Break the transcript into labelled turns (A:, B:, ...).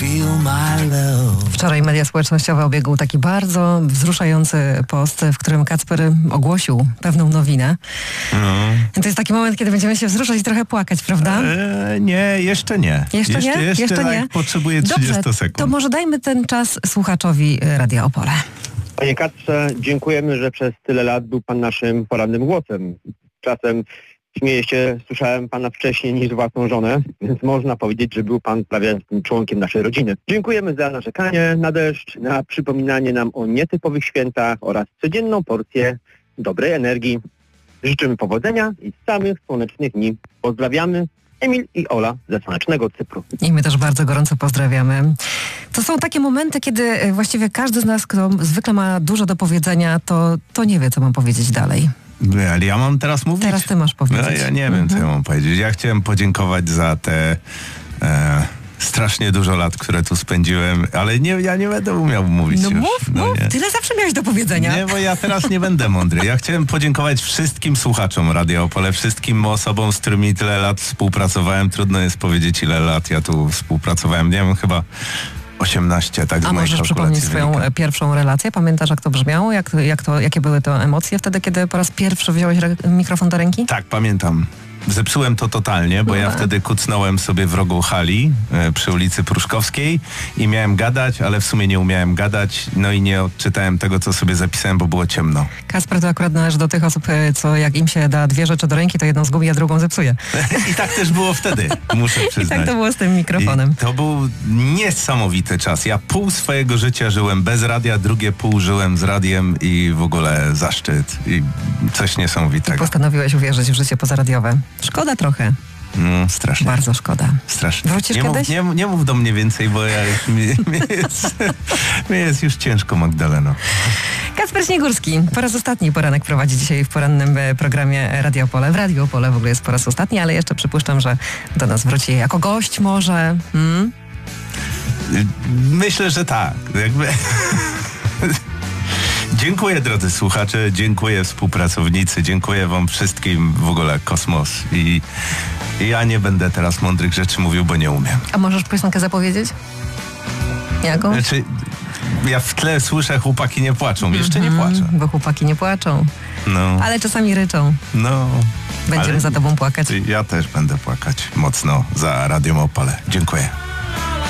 A: Wczoraj media społecznościowe obiegł taki bardzo wzruszający post, w którym Kacper ogłosił pewną nowinę. To jest taki moment, kiedy będziemy się wzruszać i trochę płakać, prawda?
B: Nie, jeszcze nie.
A: Jeszcze nie?
B: Potrzebuję 30
A: Dobrze,
B: sekund.
A: to może dajmy ten czas słuchaczowi Radia Opole.
C: Panie Kacprze, dziękujemy, że przez tyle lat był pan naszym porannym głosem. Czasem śmieję się, słyszałem pana wcześniej niż własną żonę, więc można powiedzieć, że był pan prawie członkiem naszej rodziny. Dziękujemy za narzekanie na deszcz, na przypominanie nam o nietypowych świętach oraz codzienną porcję dobrej energii. Życzymy powodzenia i samych słonecznych dni. Pozdrawiamy. Emil i Ola ze słonecznego Cypru.
A: I my też bardzo gorąco pozdrawiamy. To są takie momenty, kiedy właściwie każdy z nas, kto zwykle ma dużo do powiedzenia, to nie wie, co mam powiedzieć dalej.
B: Ale ja mam teraz mówić?
A: Teraz ty masz powiedzieć.
B: No, ja nie wiem, co ja mam powiedzieć. Ja chciałem podziękować za te strasznie dużo lat, które tu spędziłem, ale ja nie będę umiał mówić
A: No
B: już.
A: mów.
B: Nie.
A: Tyle zawsze miałeś do powiedzenia.
B: Nie, bo ja teraz nie będę mądry. Ja chciałem podziękować wszystkim słuchaczom Radia Opole, wszystkim osobom, z którymi tyle lat współpracowałem. Trudno jest powiedzieć, ile lat ja tu współpracowałem. Nie wiem, chyba 18, tak z
A: A
B: mojej
A: możesz
B: kalkulacji
A: przypomnieć swoją
B: wynika.
A: pierwszą relację? Pamiętasz, jak to brzmiało? Jakie były to emocje wtedy, kiedy po raz pierwszy wziąłeś mikrofon do ręki?
B: Tak, pamiętam. Zepsułem to totalnie, bo ja wtedy kucnąłem sobie w rogu hali przy ulicy Pruszkowskiej i miałem gadać, ale w sumie nie umiałem gadać, no i nie odczytałem tego, co sobie zapisałem, bo było ciemno.
A: Kasper to akurat należy do tych osób, co jak im się da dwie rzeczy do ręki, to jedną zgubi, a drugą zepsuje.
B: I tak też było wtedy, muszę przyznać.
A: I tak to było z tym mikrofonem.
B: I to był niesamowity czas. Ja pół swojego życia żyłem bez radia, drugie pół żyłem z radiem i w ogóle zaszczyt i coś niesamowitego.
A: Postanowiłeś uwierzyć w życie pozaradiowe. Szkoda trochę.
B: Strasznie.
A: Bardzo szkoda.
B: Strasznie.
A: Wrócisz kiedyś?
B: Nie mów do mnie więcej, bo mi jest już ciężko, Magdaleno.
A: Kacper Śniegórski po raz ostatni poranek prowadzi dzisiaj w porannym programie Radio Opole. W Radio Opole w ogóle jest po raz ostatni, ale jeszcze przypuszczam, że do nas wróci jako gość może.
B: Myślę, że tak. Dziękuję, drodzy słuchacze, dziękuję współpracownicy, dziękuję wam wszystkim, w ogóle kosmos i ja nie będę teraz mądrych rzeczy mówił, bo nie umiem.
A: A możesz piosenkę zapowiedzieć? Jaką?
B: Znaczy, ja w tle słyszę, chłopaki nie płaczą, jeszcze nie płaczę.
A: Bo chłopaki nie płaczą,
B: No,
A: ale czasami ryczą.
B: no.
A: Będziemy
B: Ale
A: za tobą płakać.
B: ja też będę płakać mocno za Radiom Opole. Dziękuję.